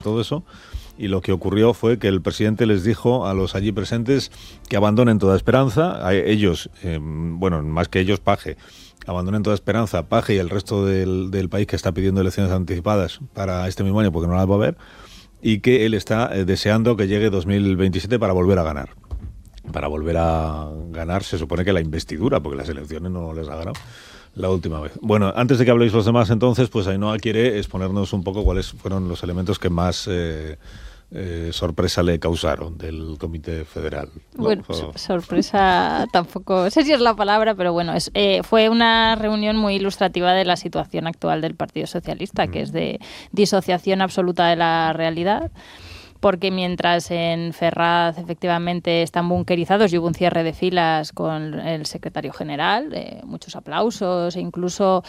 todo eso. Y lo que ocurrió fue que el presidente les dijo a los allí presentes que abandonen toda esperanza. A ellos, bueno, más que ellos, Paje, abandonen toda esperanza, Paje y el resto del país que está pidiendo elecciones anticipadas para este mismo año porque no las va a haber, y que él está deseando que llegue 2027 para volver a ganar. Para volver a ganar se supone que la investidura, porque las elecciones no les ha ganado la última vez. Bueno, antes de que habléis los demás entonces, pues Ainhoa quiere exponernos un poco cuáles fueron los elementos que más sorpresa le causaron del Comité Federal. Bueno, sorpresa tampoco sé si es la palabra, pero bueno, fue una reunión muy ilustrativa de la situación actual del Partido Socialista, que es de disociación absoluta de la realidad. Porque mientras en Ferraz efectivamente están bunkerizados y hubo un cierre de filas con el secretario general, muchos aplausos e incluso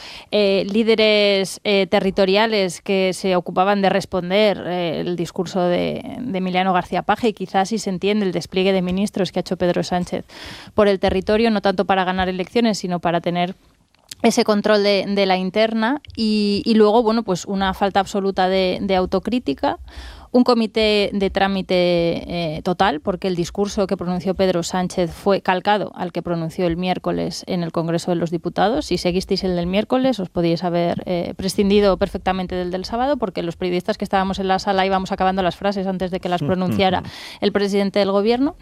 líderes territoriales que se ocupaban de responder el discurso de Emiliano García Paje, y quizás sí se entiende el despliegue de ministros que ha hecho Pedro Sánchez por el territorio, no tanto para ganar elecciones, sino para tener ese control de la interna y luego, bueno, pues una falta absoluta de autocrítica. Un comité de trámite total, porque el discurso que pronunció Pedro Sánchez fue calcado al que pronunció el miércoles en el Congreso de los Diputados. Si seguisteis el del miércoles, os podíais haber prescindido perfectamente del sábado, porque los periodistas que estábamos en la sala íbamos acabando las frases antes de que las pronunciara el presidente del Gobierno.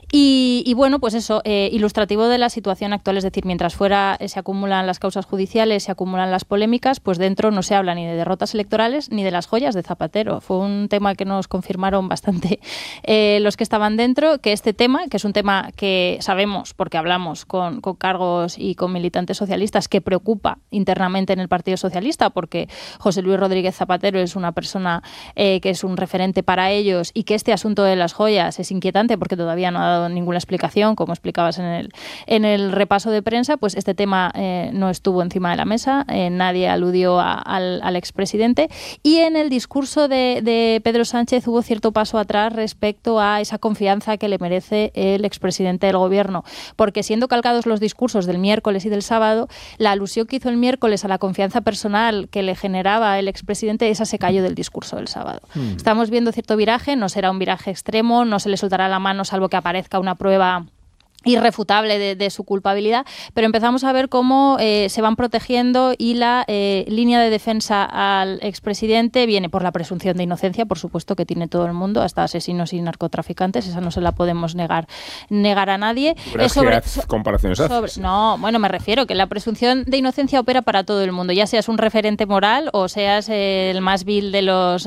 Y bueno, pues eso, ilustrativo de la situación actual, es decir, mientras fuera se acumulan las causas judiciales, se acumulan las polémicas, pues dentro no se habla ni de derrotas electorales ni de las joyas de Zapatero. Fue un tema que nos confirmaron bastante los que estaban dentro, que este tema, que es un tema que sabemos, porque hablamos con cargos y con militantes socialistas, que preocupa internamente en el Partido Socialista, porque José Luis Rodríguez Zapatero es una persona que es un referente para ellos, y que este asunto de las joyas es inquietante porque todavía no ha dado ninguna explicación, como explicabas en el repaso de prensa. Pues este tema no estuvo encima de la mesa, nadie aludió al expresidente, y en el discurso de Pedro Sánchez hubo cierto paso atrás respecto a esa confianza que le merece el expresidente del Gobierno, porque siendo calcados los discursos del miércoles y del sábado, la alusión que hizo el miércoles a la confianza personal que le generaba el expresidente, esa se cayó del discurso del sábado. Estamos viendo cierto viraje, no será un viraje extremo, no se le soltará la mano salvo que aparezca una prueba irrefutable de su culpabilidad, pero empezamos a ver cómo se van protegiendo, y la línea de defensa al expresidente viene por la presunción de inocencia, por supuesto, que tiene todo el mundo, hasta asesinos y narcotraficantes, esa no se la podemos negar a nadie. ¿Comparaciones haces? No, bueno, me refiero que la presunción de inocencia opera para todo el mundo, ya seas un referente moral o seas el más vil de los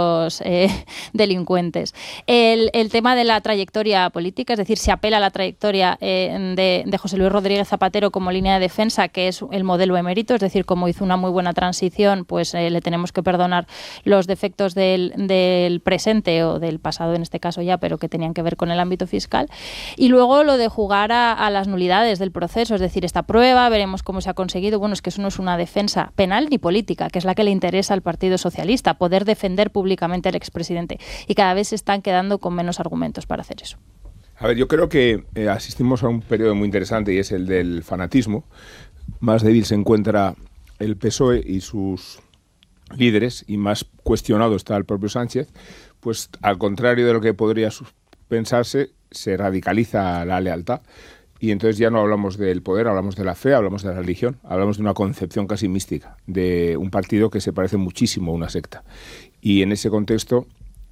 delincuentes. El tema de la trayectoria política, es decir, se apela a la trayectoria de José Luis Rodríguez Zapatero como línea de defensa, que es el modelo emérito, es decir, como hizo una muy buena transición, pues le tenemos que perdonar los defectos del presente o del pasado en este caso ya, pero que tenían que ver con el ámbito fiscal. Y luego lo de jugar a las nulidades del proceso, es decir, esta prueba, veremos cómo se ha conseguido. Bueno, es que eso no es una defensa penal ni política, que es la que le interesa al Partido Socialista, poder defender públicamente al expresidente, y cada vez se están quedando con menos argumentos para hacer eso. A ver, yo creo que asistimos a un periodo muy interesante, y es el del fanatismo. Más débil se encuentra el PSOE y sus líderes, y más cuestionado está el propio Sánchez. Pues al contrario de lo que podría pensarse, se radicaliza la lealtad. Y entonces ya no hablamos del poder, hablamos de la fe, hablamos de la religión, hablamos de una concepción casi mística, de un partido que se parece muchísimo a una secta. Y en ese contexto,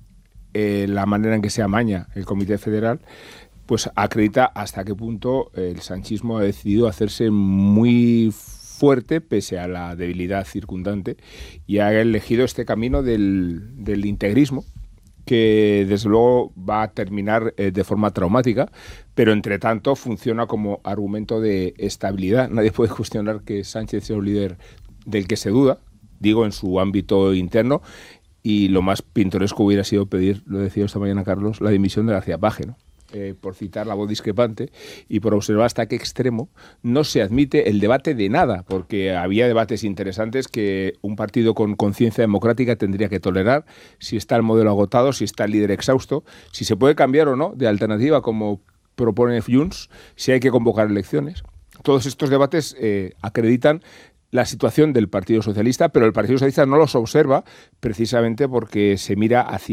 la manera en que se amaña el Comité Federal, pues acredita hasta qué punto el sanchismo ha decidido hacerse muy fuerte pese a la debilidad circundante, y ha elegido este camino del integrismo, que desde luego va a terminar de forma traumática, pero entre tanto funciona como argumento de estabilidad. Nadie puede cuestionar que Sánchez sea un líder del que se duda, digo en su ámbito interno, y lo más pintoresco hubiera sido pedir, lo decía esta mañana Carlos, la dimisión de García Paje, ¿no? Por citar la voz discrepante y por observar hasta qué extremo no se admite el debate de nada, porque había debates interesantes que un partido con conciencia democrática tendría que tolerar, si está el modelo agotado, si está el líder exhausto, si se puede cambiar o no de alternativa como propone Junts, si hay que convocar elecciones. Todos estos debates acreditan la situación del Partido Socialista, pero el Partido Socialista no los observa precisamente porque se mira hacia